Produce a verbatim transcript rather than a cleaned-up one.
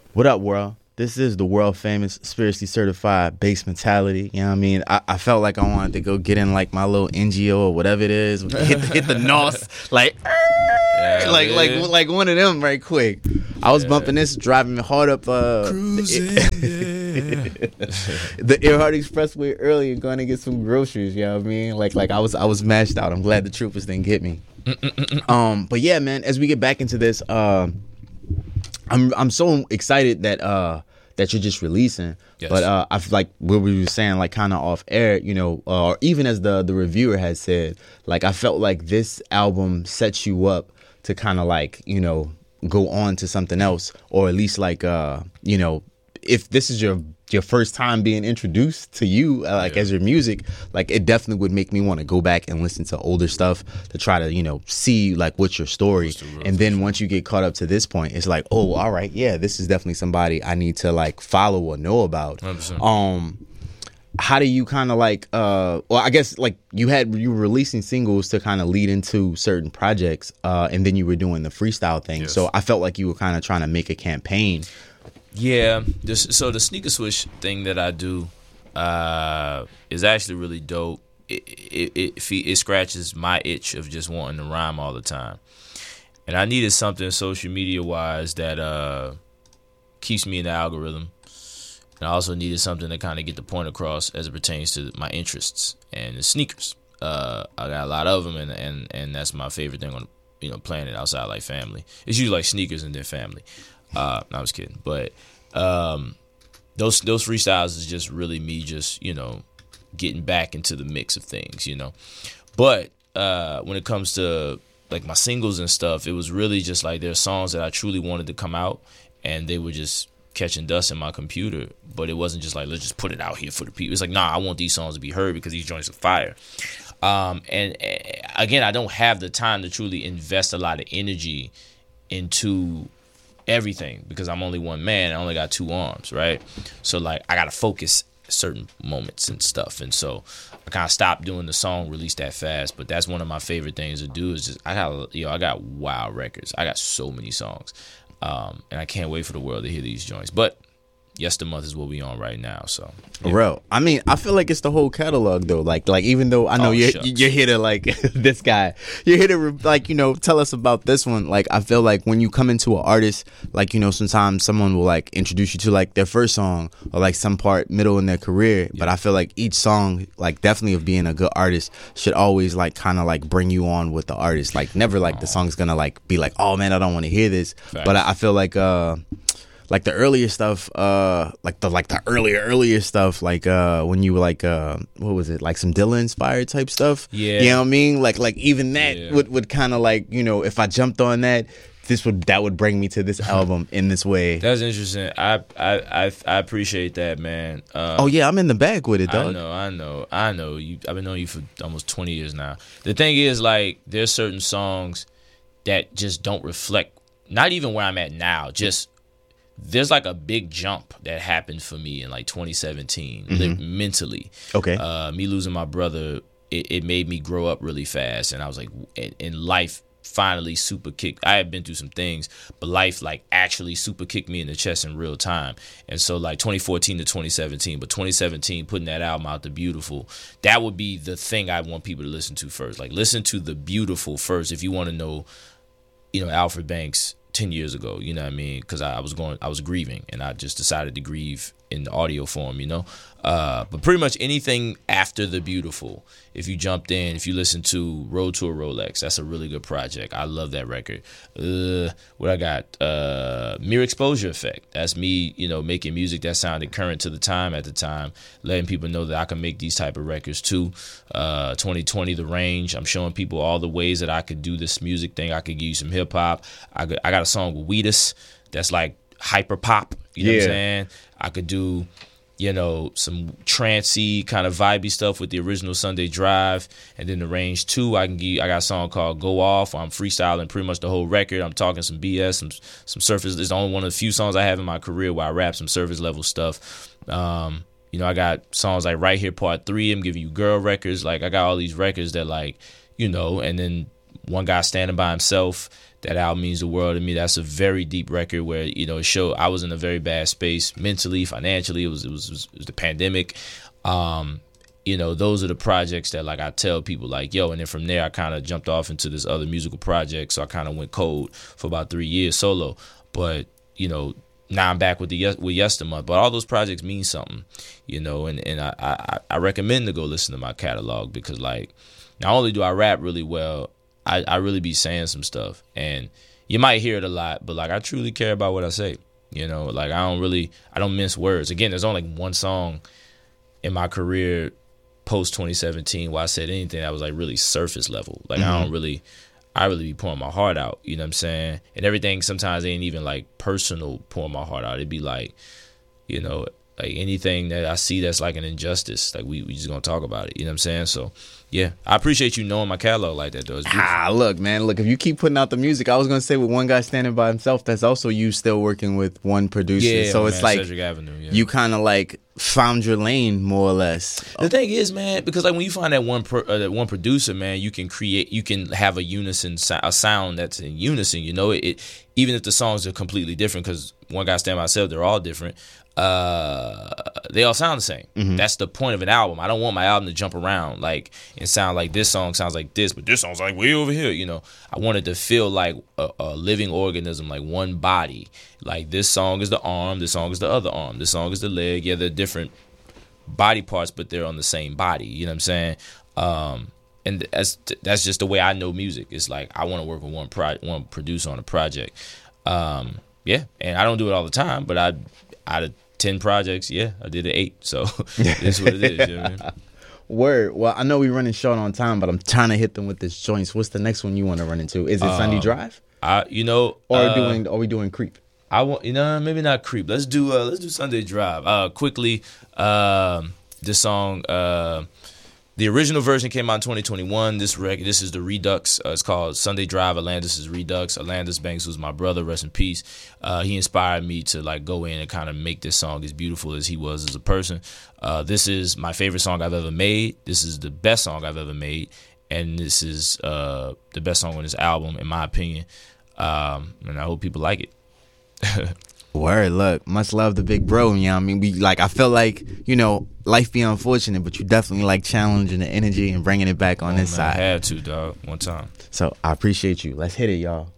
What up, world? This is the world famous, spiritually certified Bass Mentality. You know what I mean? I, I felt like I wanted to go get in like my little N G O or whatever it is, hit the, hit the N O S, like, yeah, like, like, like, like one of them right quick. I was yeah. bumping this, driving me hard up uh, Cruising, the, yeah. the Earhart Expressway early and going to get some groceries. You know what I mean? Like, like I was, I was mashed out. I'm glad the troopers didn't get me. um, but yeah, man. As we get back into this, uh, I'm I'm so excited that uh that you're just releasing. Yes. But uh I feel like what we were saying, like kind of off air, you know, uh, or even as the the reviewer has said, like I felt like this album sets you up to kind of like, you know, go on to something else, or at least like uh you know, if this is your your first time being introduced to you uh, like yeah. as your music, like it definitely would make me want to go back and listen to older stuff to try to, you know, see like what's your story. What's the and then once you get caught up to this point, it's like, oh, all right, yeah, this is definitely somebody I need to like follow or know about. one hundred percent. Um how do you kind of like uh well I guess like you had you were releasing singles to kind of lead into certain projects, uh and then you were doing the freestyle thing. Yes. So I felt like you were kind of trying to make a campaign. Yeah, this, so the sneaker swish thing that I do uh, is actually really dope. It it, it it scratches my itch of just wanting to rhyme all the time, and I needed something social media wise that uh, keeps me in the algorithm. And I also needed something to kind of get the point across as it pertains to my interests and the sneakers. Uh, I got a lot of them, and, and and that's my favorite thing on you know planet outside like family. It's usually like sneakers and then family. Uh, no, I was kidding, but um, those those freestyles is just really me, just you know, getting back into the mix of things, you know. But uh, when it comes to like my singles and stuff, it was really just like there's songs that I truly wanted to come out, and they were just catching dust in my computer. But it wasn't just like let's just put it out here for the people. It's like nah, I want these songs to be heard because these joints are fire. Um, and uh, again, I don't have the time to truly invest a lot of energy into everything because I'm only one man. I only got two arms, right? So like I gotta focus certain moments and stuff, and so I kind of stopped doing the song release that fast. But that's one of my favorite things to do. Is just I got you know I got wild records. I got so many songs, um, and I can't wait for the world to hear these joints. But Yes, the Month is what we on right now. So, yeah. Bro, I mean, I feel like it's the whole catalog though. Like, like even though I know oh, you're shucks. you're here to like this guy, you're here to like you know tell us about this one. Like, I feel like when you come into an artist, like you know sometimes someone will like introduce you to like their first song or like some part middle in their career. Yeah. But I feel like each song, like definitely of being a good artist, should always like kind of like bring you on with the artist. Like never like oh. the song's gonna like be like, oh man, I don't want to hear this. Facts. But I, I feel like uh. Like the earlier stuff, uh, like the like the earlier earlier stuff, like uh, when you were like, uh, what was it, like some Dilla inspired type stuff? Yeah, you know what I mean. Like like even that yeah. would, would kind of like you know if I jumped on that, this would that would bring me to this album in this way. That's interesting. I I I, I appreciate that, man. Um, oh yeah, I'm in the bag with it, dog. I know, I know, I know. You, I've been knowing you for almost twenty years now. The thing is, like, there's certain songs that just don't reflect, not even where I'm at now, just. There's like a big jump that happened for me in like twenty seventeen, mm-hmm. like mentally. Okay. Uh, me losing my brother, it, it made me grow up really fast. And I was like, in life finally super kicked. I had been through some things, but life like actually super kicked me in the chest in real time. And so like twenty fourteen to twenty seventeen, but twenty seventeen, putting that album out, The Beautiful, that would be the thing I want people to listen to first. Like listen to The Beautiful first if you want to know, you know, Alfred Banks ten years ago, you know what I mean? Because I, I was going, I was grieving, and I just decided to grieve in the audio form, you know? Uh, but pretty much anything after The Beautiful, if you jumped in, if you listen to Road to a Rolex, that's a really good project. I love that record. Uh, what I got? Uh, Mere Exposure Effect. That's me, you know, making music that sounded current to the time at the time, letting people know that I can make these type of records too. Uh, twenty twenty, The Range. I'm showing people all the ways that I could do this music thing. I could give you some hip hop. I got, I got a song with Wheatus that's like hyper pop. You know yeah. what I'm saying? I could do, you know, some trancey kind of vibey stuff with the original Sunday Drive, and then The Range two. I can give. I got a song called Go Off. Where I'm freestyling pretty much the whole record. I'm talking some B S, some some surface. It's only one of the few songs I have in my career where I rap some surface level stuff. Um, you know, I got songs like Right Here Part Three. I'm giving you girl records. Like I got all these records that like, you know, and then one guy standing by himself. That album means the world to me. That's a very deep record where, you know, it showed I was in a very bad space mentally, financially. It was it was, it was, it was the pandemic. Um, you know, those are the projects that, like, I tell people, like, yo, and then from there I kind of jumped off into this other musical project. So I kind of went cold for about three years solo. But, you know, now I'm back with the with Yestermonth. But all those projects mean something, you know, and, and I, I, I recommend to go listen to my catalog because, like, not only do I rap really well, I, I really be saying some stuff. And you might hear it a lot, but, like, I truly care about what I say. You know, like, I don't really, I don't mince words. Again, there's only like one song in my career post twenty seventeen where I said anything that was, like, really surface level. Like, mm-hmm. I don't really, I really be pouring my heart out, you know what I'm saying? And everything sometimes ain't even, like, personal pouring my heart out. It'd be like, you know, like anything that I see that's like an injustice, like we, we just gonna talk about it, you know what I'm saying? So, yeah, I appreciate you knowing my catalog like that, though. Ah, look, man, look, if you keep putting out the music, I was gonna say with one guy standing by himself, that's also you still working with one producer. Yeah, so man, it's like Cedric Avenue, yeah. You kind of like found your lane more or less. The thing is, man, because like when you find that one pro, uh, that one producer, man, you can create, you can have a unison, a sound that's in unison. You know, it, it even if the songs are completely different, because one guy standing by himself, they're all different. Uh, they all sound the same. Mm-hmm. That's the point of an album. I don't want my album to jump around like and sound like this song sounds like this, but this song's like way over here. You know, I wanted to feel like a, a living organism, like one body. Like this song is the arm, this song is the other arm, this song is the leg. Yeah, they're different body parts, but they're on the same body. You know what I'm saying? Um, and that's that's just the way I know music. It's like I want to work with one pro- one producer on a project. Um, yeah, and I don't do it all the time, but I out of ten projects, yeah, I did it eight. So it's what it is. You know what I mean? Word. Well, I know we're running short on time, but I'm trying to hit them with this joints. What's the next one you want to run into? Is it um, Sunday Drive? I, you know, or uh, doing? Are we doing Creep? I want, you know, maybe not Creep. Let's do, uh, let's do Sunday Drive. Uh, quickly, uh, this song, uh, the original version came out in twenty twenty-one. This record, this is the Redux. Uh, it's called Sunday Drive. Atlantis is Redux. Atlantis Banks was my brother. Rest in peace. Uh, he inspired me to like go in and kind of make this song as beautiful as he was as a person. Uh, this is my favorite song I've ever made. This is the best song I've ever made, and this is uh, the best song on this album, in my opinion. Um, and I hope people like it. Word, look, much love to Big Bro. You know what I mean? We like, I feel like, you know, life be unfortunate, but you definitely like challenging the energy and bringing it back on oh, this man, side. I had to, dog, one time. So I appreciate you. Let's hit it, y'all.